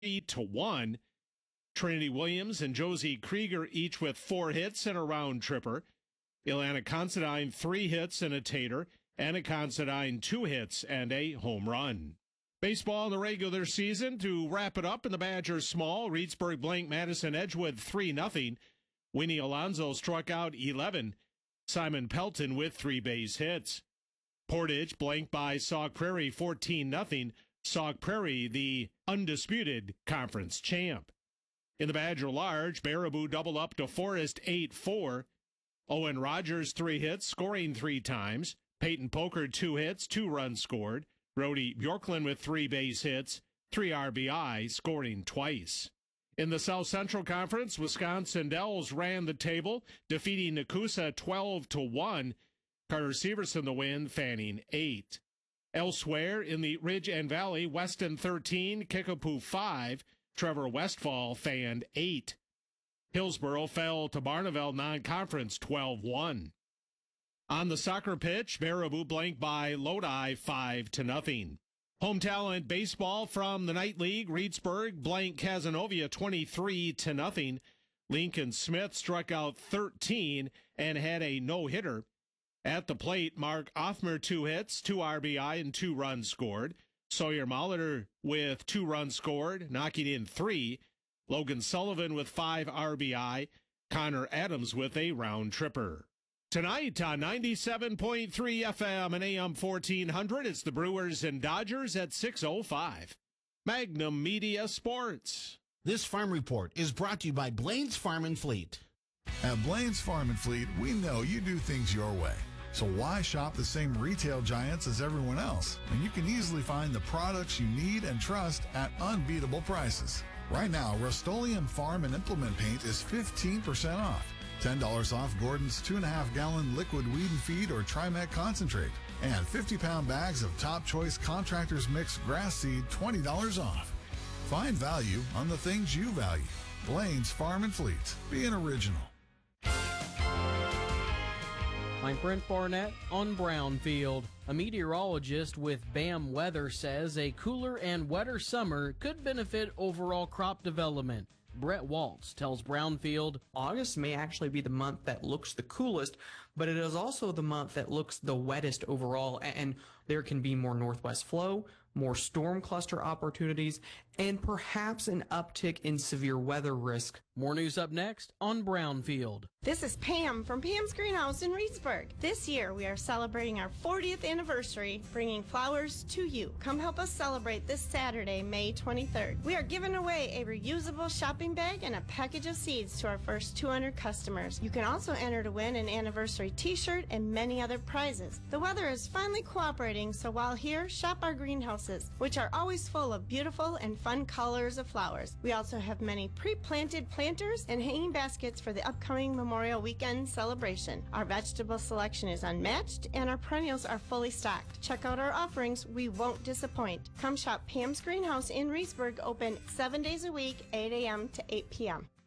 3-1. Trinity Williams and Josie Krieger each with 4 hits and a round tripper. Ilana Considine 3 hits and a tater. Anna Considine 2 hits and a home run. Baseball in the regular season to wrap it up in the Badgers small. Reedsburg blanked Madison Edgewood 3-0. Winnie Alonso struck out 11. Simon Pelton with 3 base hits. Portage blanked by Sauk Prairie 14-0. Sauk Prairie, the undisputed conference champ. In the Badger Large, Baraboo doubled up to Forest 8-4. Owen Rogers 3 hits, scoring 3 times. Peyton Poker 2 hits, 2 runs scored. Brody Bjorklund with 3 base hits, 3 RBI, scoring twice. In the South Central Conference, Wisconsin Dells ran the table, defeating Nakusa 12-1. Carter Severson the win, fanning 8. Elsewhere in the Ridge and Valley, Weston 13, Kickapoo 5. Trevor Westfall fanned 8. Hillsboro fell to Barneveld non-conference 12-1. On the soccer pitch, Baraboo blanked by Lodi 5-0. Home talent baseball from the Night League, Reedsburg blanked Cazenovia 23-0. Lincoln Smith struck out 13 and had a no-hitter. At the plate, Mark Offmer 2 hits, 2 RBI, and 2 runs scored. Sawyer Molitor with 2 runs scored, knocking in 3. Logan Sullivan with 5 RBI. Connor Adams with a round tripper. Tonight on 97.3 FM and AM 1400, it's the Brewers and Dodgers at 6:05. Magnum Media Sports. This farm report is brought to you by Blaine's Farm and Fleet. At Blaine's Farm and Fleet, we know you do things your way. So why shop the same retail giants as everyone else when you can easily find the products you need and trust at unbeatable prices? Right now, Rust-Oleum Farm and Implement Paint is 15% off. $10 off Gordon's 2.5-gallon liquid weed and feed or Trimet concentrate. And 50-pound bags of Top Choice Contractors Mix grass seed, $20 off. Find value on the things you value. Blaine's Farm and Fleet. Be an original. I'm Brent Barnett on Brownfield. A meteorologist with BAM Weather says a cooler and wetter summer could benefit overall crop development. Brett Waltz tells Brownfield, August may actually be the month that looks the coolest, but it is also the month that looks the wettest overall, and there can be more northwest flow, more storm cluster opportunities, and perhaps an uptick in severe weather risk. More news up next on Brownfield. This is Pam from Pam's Greenhouse in Reedsburg. This year we are celebrating our 40th anniversary, bringing flowers to you. Come help us celebrate this Saturday, May 23rd. We are giving away a reusable shopping bag and a package of seeds to our first 200 customers. You can also enter to win an anniversary t-shirt and many other prizes. The weather is finally cooperating, so while here, shop our greenhouses, which are always full of beautiful and fun colors of flowers. We also have many pre-planted planters and hanging baskets for the upcoming Memorial Weekend celebration. Our vegetable selection is unmatched and our perennials are fully stocked. Check out our offerings. We won't disappoint. Come shop Pam's Greenhouse in Reedsburg, open 7 days a week, 8 a.m. to 8 p.m.